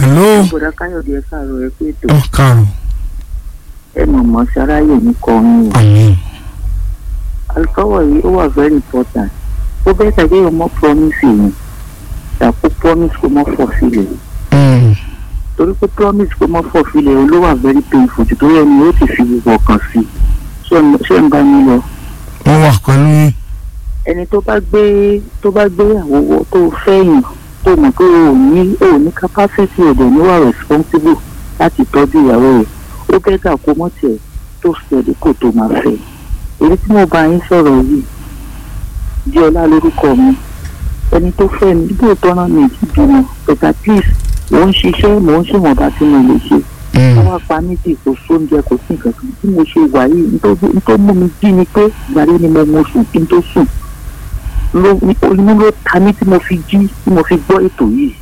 hello. Bọ̀dá Káyọ̀dé ẹ káàárọ̀ ẹ pé ètò. Ọ káàárọ̀. Ẹ mọ̀mọ́ sáráyè ní kọrin o. Àmín. Àlùkọ́wọ̀ yìí ó wà very important. Ó bẹ́ẹ̀ tàbí ọmọ promise yìí. Dàpọ̀ promise kò mọ́ fọ̀ sílẹ̀. Torí pé promise kò mọ́ fọ̀ sílẹ̀ ló wà very painful jù torí ẹni yóò ti fi gbogbo ọkàn sí. Ṣé ń bá mi lọ? Wọ́n wà pẹ̀lú yín. Ẹni tó bá gbé àwòwọ́ tó fẹ́yìn tó mọ̀ pé o ní capacity ọ̀dọ̀ ní wà responsible láti tọ́jú ìyàwó rẹ̀ ó bẹ́gà kó mọ́ tiẹ̀ tó sẹ̀dí kò tó máa fẹ́. Èyí tí mo bá yín sọ̀rọ̀ yìí Jíọlá lórúkọ mi ẹni tó fẹ́ mi bí òótọ́ náà mi ti bímọ but at least mò ń ṣiṣẹ́ mò ń ṣèwọ̀nba tí mo lè ṣe. Wọ́n wá pa mí tí kò sóúnjẹ kò sí nǹkan kan tí mo ṣe wà yìí nítorí mú mi jí ni pé ìgbàlẹ́ ni mo sùn kí n tó sùn. Inú ló ta mí tí mo fi jí tí mo fi gbọ́ ètò yìí.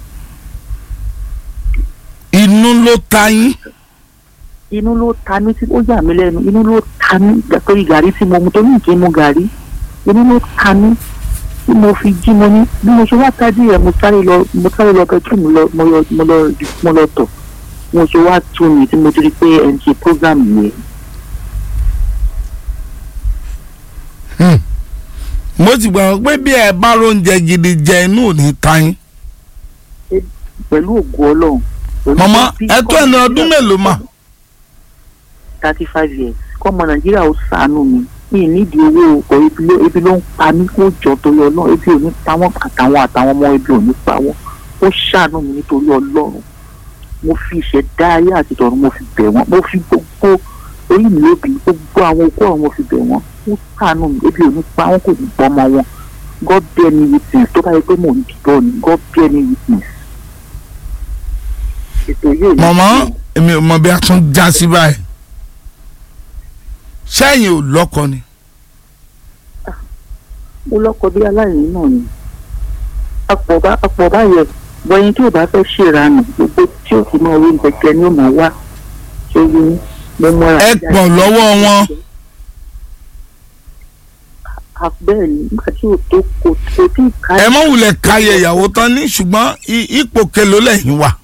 Inú ló ta yín. Inú ló ta mí tí ó yà mí lẹ́nu inú ló ta mí torí gàrí tí mo mu tó ní kí n mu gàrí inú ló ta mí tí mo fi jí mo ní bí mo ṣe wá tají rẹ̀ mo sáré lọ bedroom mo lọ tọ̀ mo ṣe wá tún mi tí mo ti rí pé ẹ̀ ń ṣe program yẹn. Mo ti gbà pé bí ẹ bá róúnjẹ gidi jẹ inú ò ní ta yín. Pẹ̀lú ògo Ọlọ́run. Màmá ẹ tó ẹni ọdún mélòó mà? 35 years kọ́mọ Nàìjíríà ó ṣàánú mi nídìí owó ọkọ̀ ebi ló ń pa mí kó jọ torí Ọlọ́run ebi ò ní pa wọ́n àtàwọn ọmọ ebi ò ní pa wọ́n ó ṣàánú mi nítorí Ọlọ́run mo fi ìṣẹ̀dá ayé àti tọ̀run mo fi bẹ̀ wọ́n mo fi gbogbo orí mi lóbi gbogbo àwọn okó ọ̀run mo fi bẹ̀ wọ́n ó ṣàánú mi ebi ò ní pa wọ́n kò ní pọ́ ọmọ wọn God bear me witness tó bá yẹ pé mò ń dìbò ni God bear me witness. Màmá èmi ò mọ bí a tún já sí báyìí sẹ́yìn ò lọ́kọ ni. Mo lọ́kọ bí aláìní náà ni àpọ̀ báyẹn bọ́yìn tí ò bá fẹ́ ṣèrànù gbogbo tí ò fi mọ orí ìgbẹ́kẹ̀ ni ó máa wá ṣé yín mo mọ́ra. Ẹ pọ̀ lọ́wọ́ wọn. Bẹ́ẹ̀ ni nígbà tí ò tó kò tí ì ká. Ẹ mọ̀ wulẹ̀ káyẹ ìyàwó tán ní ṣùgbọ́n ipò kelo lẹ́yìn wà.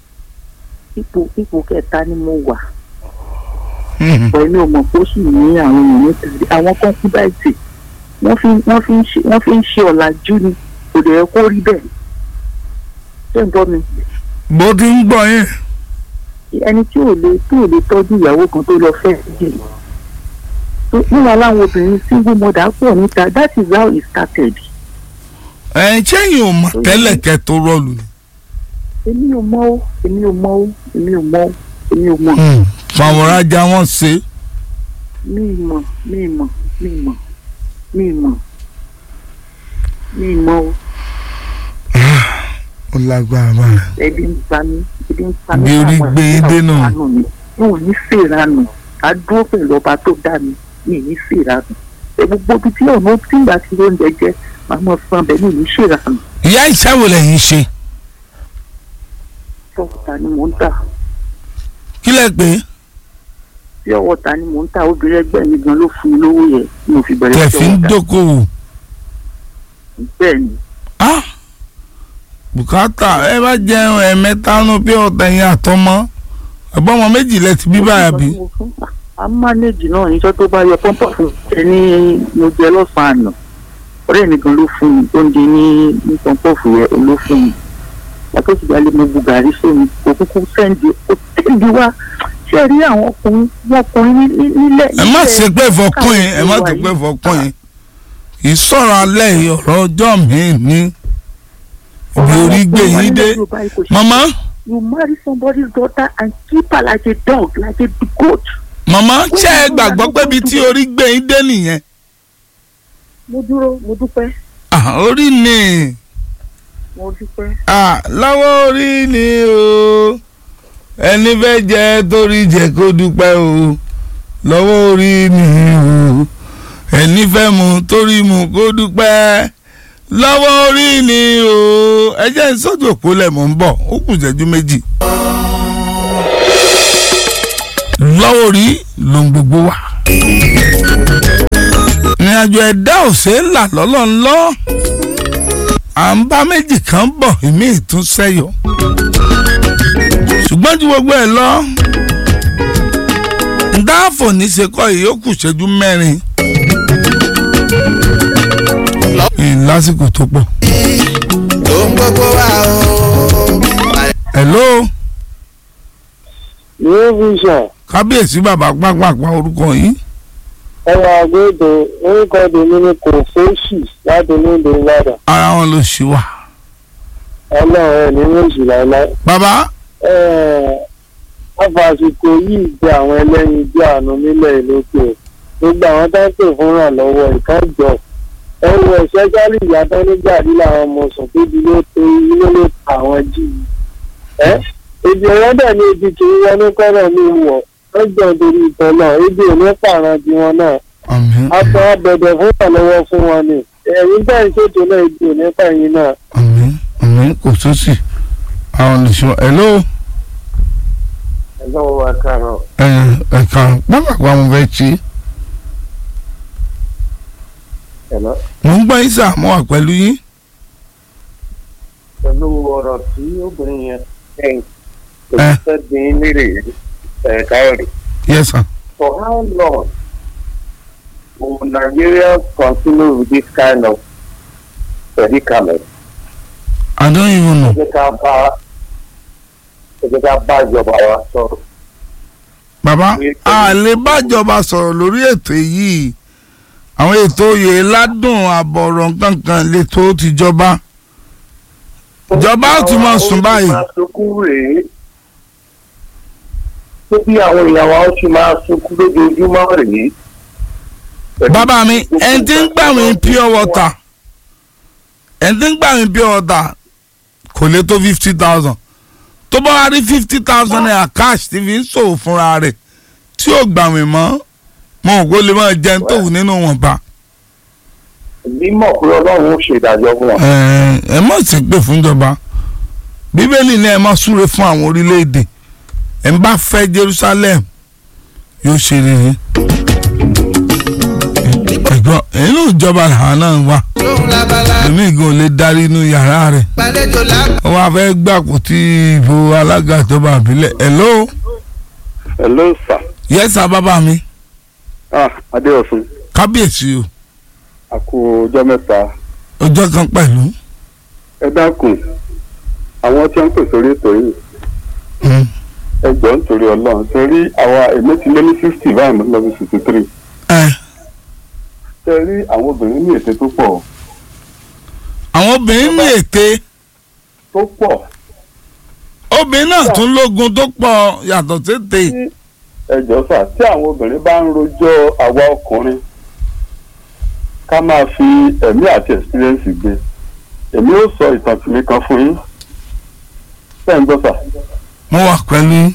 Ipò kẹta ni mo wà. Pẹ̀lú ọmọ kó sì ní àwọn èèyàn nítorí àwọn kan kú báyìí wọ́n fi ń ṣe ọ̀làjú ni kò dẹ̀ kó rí bẹ́ẹ̀. Ṣé ń gbọ́ mi? Bó ti ń gbọ́ yín. Ẹni tí ò lè tọ́jú ìyàwó kan tó lọ fẹ́ jẹ. Níwọ̀n láwọn obìnrin single mother pọ̀ níta that is how it started. Ṣẹ́yìn ò mọ̀ tẹ́lẹ̀ kẹ́ tó rọ́ọ̀lù ni. Èmi ò mọ̀. Fàwọn ajá wọn ṣe. Mi mọ̀ o. Ó lágbára báyìí. Ebi ń pa mí. Bí orí gbé e dé náà. Mo ò ní ṣèrànù. A dúró pẹ̀lú ọba tó dá mi. Mi ò ní ṣèrànù. Gbogbo ibi tí ọ̀nà tí ń bá ti oúnjẹ jẹ màá mọ̀ fún abẹ mi ò ní ṣèrànù. Ìyá ìṣàwò lẹ́yìn ṣe. Ọ̀tá ni mò ń tà. Kí lẹ pé? Bí ọ̀tá ni mò ń tà obìnrin ẹgbẹ́ mi gan ló fún mi lówó yẹn mo fi bẹ̀rẹ̀ Tẹ̀fí ń dókòwò. Bẹ́ẹ̀ ni. Bùkátà ẹ bá jẹun ẹ̀mẹ́ta nù bí ọ̀tá yẹn àtọmọ́ ẹ̀gbọ́n ọmọ méjì lẹ ti bí báyà bí. A mánéjì náà níjọ́ tó bá yọ pọ́ńpọ́ fún ẹni mo jẹ lọ́sàn-án àná ọ̀rẹ́ mi gan ló fún mi oúnjẹ ní pọ́ńpọ́ fún yẹn ló fún mi. Yàtọ̀ sí ìgbàlẹ̀ mo bu gàrí sómi kò kúkú sẹ́ǹdì wá ṣé rí àwọn ọkùnrin nílẹ̀. Ẹ má ṣe pé fọkùn yín ìsọ̀rọ̀ alẹ́ ọ̀rọ̀ ọjọ́ mi ní ibi orí gbé yín dé. Màmá. You marry somebody's daughter and keep her like a dog, like a goat. Màmá ṣé ẹ gbàgbọ́ pé ibi tí orí gbé yín dé nìyẹn. Mo dúpẹ́. Orí ni. Mo dúpẹ́. Lọ́wọ́ orí ni o ẹni fẹ́ jẹ torí jẹ kó dúpẹ́ o lọ́wọ́ orí ni o ẹni fẹ́ mu torí mu kó dúpẹ́ lọ́wọ́ orí ni o ẹ jẹ́ sọ́jú òpó lẹ̀ mọ́ ń bọ̀ ó kù ìṣẹ́jú méjì. Lọ́wọ́ orí ló ń gbogbo wa. Ìrìnàjò ẹ̀dá òṣèlú lọ́lọ́ ńlọ́ à ń bá méjì kan bọ̀ ìmí ìtúnṣẹ́yọ. ṣùgbọ́n ju gbogbo ẹ̀ lọ ndáàfò ní ṣe kọ́ ìyókù ṣẹ́jú mẹ́rin lásìkò tó pọ̀. hello. yóò fi sàn. kábíyèsí bàbá pápápá orúkọ yìí. ẹ̀rọ àgbèdè orúkọ tèmi ni kò fèsì láti nílùú Ìbàdàn. ara wọn ló ṣì wà. ọlọ́run ní méjì láéláé. bàbá. afàsìkò yìí gbé àwọn ẹlẹ́yin bí àánú nílẹ̀ ìlókè gbogbo àwọn tó ń pè fún ìrànlọ́wọ́ ìkánjọ ẹ̀rù ẹ̀ṣẹ́jálì ìyàtọ̀ nígbà tí làwọn ọmọ sùn tóbi ló tó ilé ló ta àwọn jì èdè ọ̀rọ̀ dẹ̀ ní ibi kì í wọnú kọ́rọ̀ mi wọ̀ lọ́jọ́ torí ìtàn náà ebi ò ní pààrọ̀ tiwọn náà àtọ̀ abẹ̀dẹ̀ fún ìrànlọ́wọ́ fún wọn ni ẹ̀yin bẹ́ẹ̀ ń ṣètò náà ebi ò ní pààyàn náà. àmín kò tó sì àwọn olùṣọ́ hello. hello ẹ̀karọ̀. ẹ̀ka pápákọ̀ àwọn fẹ́ ṣe. hello. mo ń gbọ́ yín sà mo wà pẹ̀lú yín. pẹ̀lú ọ̀rọ̀ tí obìnrin yẹn ṣẹ́yìn tó fẹ́ dín lérè Káyọ̀dé. yes sir. For how long will Nigeria continue with this kind of predicament? I don't even know. Ẹ̀jẹ̀ ká bá ìjọba wa sọ̀rọ̀. bàbá a lè bájọba sọ̀rọ̀ lórí ètò yìí àwọn ètò oyè ládùn àbọ̀rọ̀ kankan lè tó ti jọba ìjọba ó ti mọ sùn báyìí. tó bí àwọn ìyàwó ó ti máa sunkún lójoojúmọ́ rèé. bàbá mi ẹni tí ń gbà mí pure water kò lè tó 50,000 tó bá wá rí 50,000 naira cash tí fi ń ṣòwò fúnra rẹ̀ tí ò gbà mí mọ́ mo ò kó lè máa jẹun tó wù nínú wọn bá. mímọ̀ pé ọlọ́run ó ṣe ìdájọ́ fún wọn. ẹ mọ̀ sí pé fúnjọba bíbélì ní ẹ má súre fún àwọn orílẹ̀-èdè ẹ ń bá fẹ́ Jerusalem yóò ṣe rere. ẹ̀gbọ́n inú ìjọba làwọn náà wà èmi gan lè darí inú yàrá rẹ̀ wọ́n wá fẹ́ gbàpò tí ìbò alága ìjọba àbílẹ̀. hello. hello sir. yes sir bàbá mi. Adéọ̀sùn. kábíyèsí o. a kú ọjọ́ mẹ́ta. ọjọ́ kan pẹ̀lú. ẹ dákun àwọn tí wọ́n ń pè sórí ètò yìí ẹ jọ̀ọ́ nítorí Ọlọ́run torí àwa èmi ti lé ní 60 báyìí mo lọ sí 63. ṣe rí àwọn obìnrin ní ète tó pọ̀. àwọn obìnrin ní ète tó pọ̀. obìnrin náà tún lógun tó pọ̀ yàtọ̀ tètè. ẹ jọ̀ọ́ sà tí àwọn obìnrin bá ń rojọ́ àwa ọkùnrin ká máa fi ẹ̀mí àti experience gbé èmi ó sọ ìtàn tìmí kan fún yín ṣé ń gbọ́ sà. mo wà pẹ̀lú. ní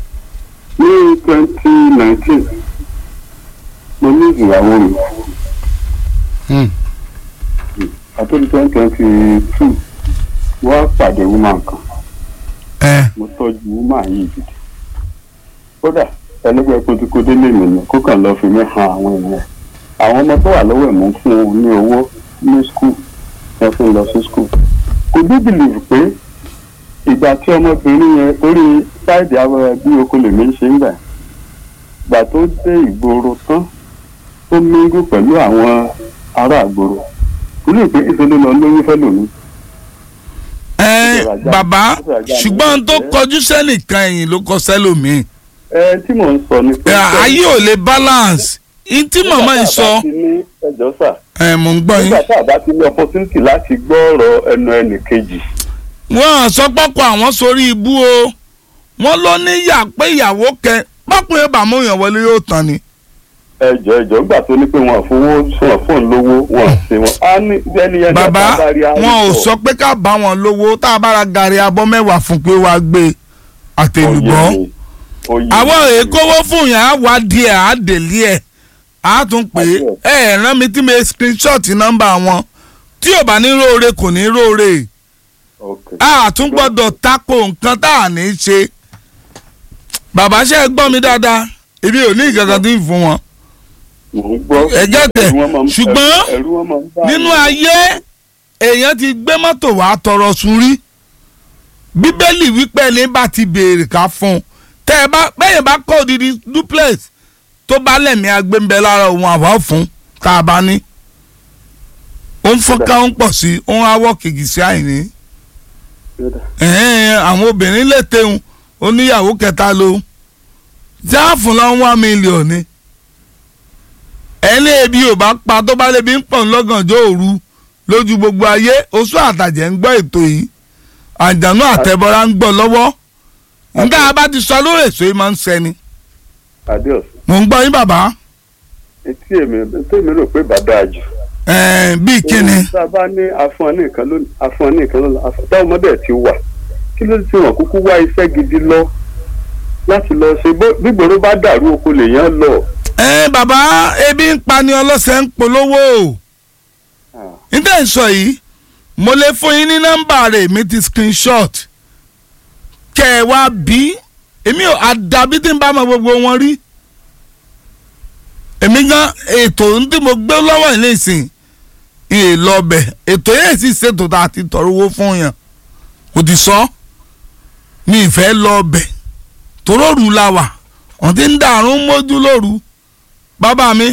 2019 mo ní ìyàwó mi àti 2022 wọ́n pàdé woman kan mo tọ́jú woman yìí gidi kódà ẹlẹ́gbẹ́ kótókódé lè mí ní kó kàn lọ́ọ́ fi mí han àwọn èèyàn àwọn ọmọ tó wà lọ́wọ́ ẹ̀ mú fún un ní owó ní skul ẹ fún un lọ sí skul kò bí bìlìfù pé ìgbà tí ọmọbìnrin yẹn orí sáìdì àwọn bí oko lèmi ń ṣe ń gbà tó dé ìgboro tán ó míngú pẹ̀lú àwọn ará àgbòrò kò lè pé ìṣẹ̀lẹ̀ lọ lóyún fẹ́ lòmí. bàbá ṣùgbọ́n tó kọjú sẹ́nìkan ẹ̀yìn ló kọ sẹ́lòmíì. tí mò ń sọ ni pé. ayé ò lè balance ntí màmá yìí sọ. ẹjọ́ sà. mò ń gbọ́ yín. nígbà tá a bá ti ní opportunity láti gbọ́ ọ̀rọ̀ ẹnu ẹnì kejì. wọ́n sọ pọ́pọ́ àwọn sórí ibú o wọ́n ló ní yà pé ìyàwó kẹ pápẹ́ yẹn bá mú yàn wọlé yóò tán ni. ẹjọ́ gbà tó ní pé wọn fowó sùn fóònù lówó wọn ṣe wọn á ní ẹni yẹn. bàbá wọn ò sọ pé ká bá wọn lówó tá a bá ra gàrí abọ́ mẹ́wàá fún pé wàá gbé àtẹlùbọ́ àwọn èkówó fún yàn á wá díẹ̀ á délé ẹ̀ á tún pé rán mi tí mi screenshot nọ́mbà wọn tí ò bá ní róore kò ní róore a tún gbọ́dọ̀ tako nǹkan tá à ní ṣe bàbá ṣe é gbọ́ mi dáadáa ibi ò ní ìkankan tí ń fún wọn ẹ̀jẹ̀ tẹ̀ ṣùgbọ́n nínú ayé èèyàn ti gbé mọ́tò wá tọrọ sùn rí bíbélì wípé ní bá ti béèrè ká fún un tẹ́ ẹ bá bẹ́yẹn bá kọ́ òdìdí duplex tó bá lẹ̀mí agbẹ́ńbẹ́ lára òun àwa fún tá a bá ní. ó ń fọ́nká ó ń pọ̀ sí ó ń awọ́ kìkì sí àìní. àwọn obìnrin lè tẹ̀hún oníyàwó kẹta ló jáàfù lọ $1 million ni. ẹni ebi ò bá pa tó bá lè bí ń pọ̀ lọ́gànjọ́ òru lójú gbogbo ayé oṣù àtàjẹ́ ń gbọ́ ètò yìí àjànú àtẹ̀bọra ń gbọ́ lọ́wọ́ nígbà bá ti sọ lórí èso yìí máa ń sẹni. mo ń gbọ́ yín bàbá. etí èmi rò pé bàbá àjù. bíi kíni. tá a bá ní afọ́n nìkan lónìí táwọn ọmọdé ti wà kí ló ti wọ́n kúkú wá iṣẹ́ gidi lọ láti lọ ṣe gbígbóró bá dàrú oko lèèyàn lọ. bàbá ebi ń pa ni ọlọ́sẹ̀ ń polówó níta ìsọ yìí mo lè fún yín ní nọ́mbà rẹ̀ mi ti screenshot kẹ́ ẹ wá bí èmi ò àdàbí tí ń bá mọ gbogbo wọn rí èmi gan ètò tí mo gbé lọ́wọ́ ilé ìsìn ìlọbẹ̀ ètò yẹn sì ṣètò tá a ti tọrọ owó fún yàn kò ti sọ mi ìfẹ́ lọ́ọ̀bẹ̀ toróòrù la wà wọ́n ti ń dàrún mójú lóru bàbá mi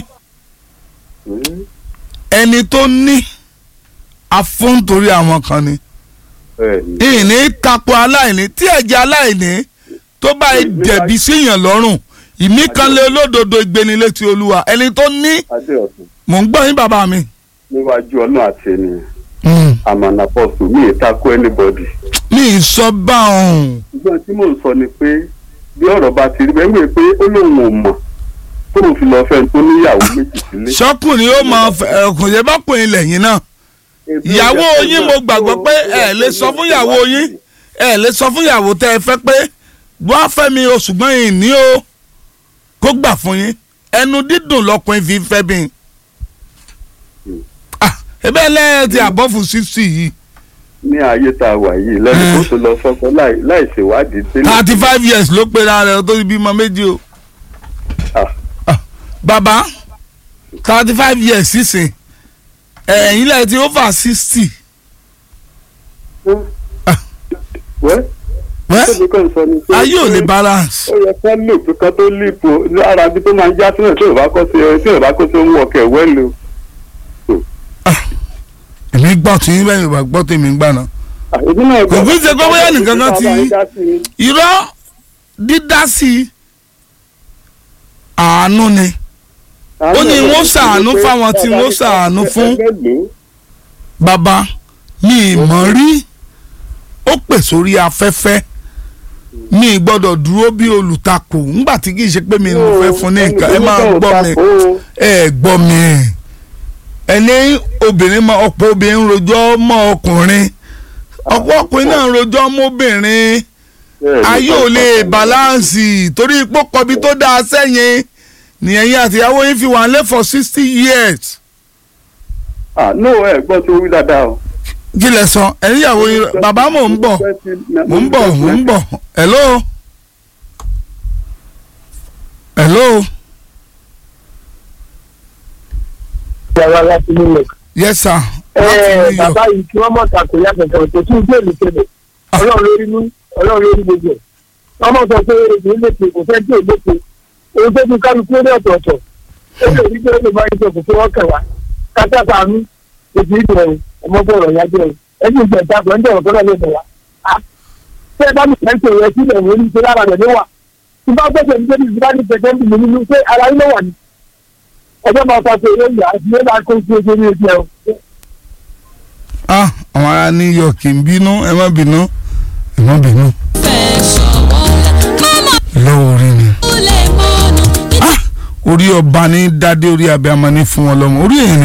ẹni tó ní afúntorí àwọn kan ni ìní tako aláìní tí ẹ̀jẹ̀ aláìní tó bá jẹ̀bi síyàn lọ́rùn ìmíkanlé olódodo ìgbénilétí olúwa ẹni tó ní mò ń gbọ́ yín bàbá mi. níwájú ọ̀nà àti ènìyàn àmàna pọ̀sù mi ì tako anybody. mi ì sọ bá òun. ṣùgbọ́n tí mò ń sọ ni pé bí ọ̀rọ̀ bá ti rí bẹ́ẹ̀ wípé pé ó lóun ò mọ̀ tóun fi lọ fẹ́ tó níyàwó méjì sílé. sọ́kùnrin ó mọ ọkùnrin bọ́kùnrin lẹ́yìn náà ìyàwó yín mo gbàgbọ́ pé ẹ lè sọ fún ìyàwó yín ẹ lè sọ fún ìyàwó tẹ́ ẹ fẹ́ pé wọ́n fẹ́ mi o ṣùgbọ́n yìí ní o kó gbà fún yín ẹnu dídùn lọkùnrin fi fẹ́ bí. ebe ẹlẹ́yìn ti àbọ̀fù 60 yìí. ní ayé tá a wà yìí lẹ́nu tó lọ sọ́kọ láì ṣèwádìí délé. 35 years ló pera rẹ̀ tó ti bímọ méjì o. bàbá 35 years sísìn ẹ̀yìn lẹ́yìn tí over 60. ayé ò lè balance. ó yẹ ká lè pé ká tó lípò lára bí tó máa ń já sílẹ̀ tí ò bá kó sí ohun ọ̀kẹ́ wẹ́lú. èmi gbọ́ tí yín bẹ́ẹ̀ yorùbá gbọ́ tèmi gbà náà. kò fi ṣe gbọ́ bóyá nìkan kan ti irọ́ dídá sí àánú ni ó ní wọ́n ṣàánú fáwọn tí wọ́n ṣàánú fún bàbá mi ìmọ̀ rí ó pè sórí afẹ́fẹ́ mi gbọ́dọ̀ dúró bí olùtakò ńgbà tí kì í ṣe pé mi ò fẹ́ fún ní nǹkan ẹ máa gbọ́ mi ẹ gbọ́ mi ẹni obìnrin mọ ọ̀pọ̀ obìnrin rojọ́ mọ́ ọkùnrin ọ̀pọ̀ ọkùnrin náà rojọ́ mọ́ obìnrin ayé ò lè bàláǹsì torí ipò kọbi tó dáa sẹ́yìn nìyẹn yín àtìyàwó yín fi wà ń lé for 60 years. no ẹ gbọ́ tó wí dáadáa o. kí lẹ sọ ẹ̀yin ìyàwó yín bàbá mò ń bọ̀ hello. yes sir. bàbá yìí kí wọ́n mọ̀ ta kò yá kẹ̀kẹ́ tó tún gbé mi kébè ọlọ́run lórí mú ọlọ́run lórí gbogbo ẹ̀ wọ́n mọ̀ sọ pé èdè lépe kò fẹ́ dé lépe òun tó tún kálukú ní ọ̀tọ̀ọ̀tọ̀ ó lè rí pé ó lè máa ń sọ kò fún wọn kẹwàá kátàkà mi ètò ìdè ọmọbọ̀rọ̀ yájọ́ ẹni ìgbà ìtàkùn ẹ̀ ń dẹ̀rọ̀ tọ́lá lè bẹ̀ wá. ṣé ẹ bá mi kàn ń ṣe ìrẹsì ilẹ̀ ìwé ní ṣe lára rẹ̀ níwà tí bá gbẹ́sẹ̀ ní débi ìdíbá ní pẹ̀tẹ́ ń bì nínú pé ara yín lọ́wọ́ ni ọjọ́ máa fa ṣe eré ìyá àti ilé máa kó sí ojú ní ojú ẹ̀ o. àwọn ará New York ń bínú ẹ má bínú lọ́wọ́ orí ni orí ọba ní dádé orí abẹ́ àmọ́ ní fún wọn lọ́mọ orí èèyàn